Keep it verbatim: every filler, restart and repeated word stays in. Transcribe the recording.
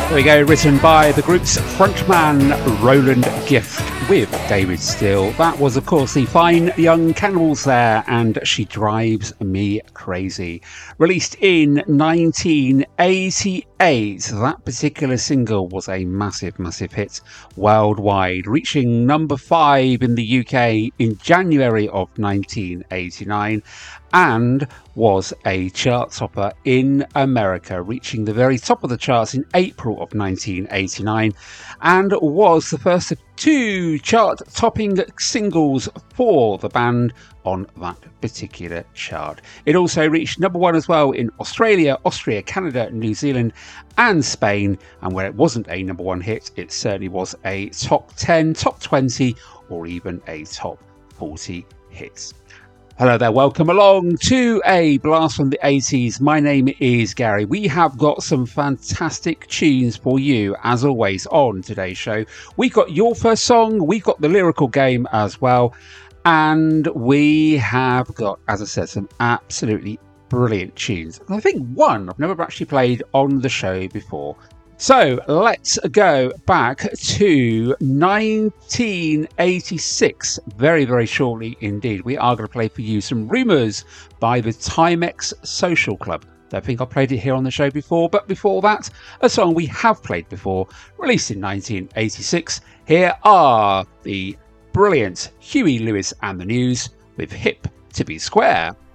There we go, written by the group's frontman Roland Gift with David Steele. That was, of course, the Fine Young Cannibals there, and She Drives Me Crazy. Released in nineteen eighty-eight, that particular single was a massive, massive hit worldwide, reaching number five in the U K in January of nineteen eighty-nine, and was a chart topper in America, reaching the very top of the charts in April of nineteen eighty-nine, and was the first of two chart-topping singles for the band on that particular chart. It also reached number one as well in Australia, Austria, Canada, New Zealand and Spain, and where it wasn't a number one hit, it certainly was a top ten, top twenty or even a top forty hit. Hello there, welcome along to a blast from the eighties. My name is Gary. We have got some fantastic tunes for you, as always, on today's show. We've got your first song, we've got the lyrical game as well, and we have got, as I said, some absolutely brilliant tunes. I think one I've never actually played on the show before. So let's go back to nineteen eighty-six, very, very shortly indeed. We are going to play for you some Rumours by the Timex Social Club. Don't think I played it here on the show before, but before that, a song we have played before, released in nineteen eighty-six. Here are the brilliant Huey Lewis and the News with Hip to Be Square.